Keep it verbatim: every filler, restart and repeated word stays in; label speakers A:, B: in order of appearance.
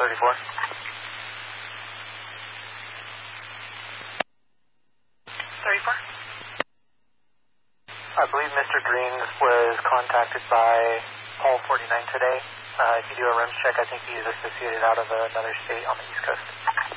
A: thirty-four. thirty-four. I believe Mister Green was contacted by Hall forty-nine today. Uh, if you do a R E M S check, I think he's associated out of another state on the East Coast.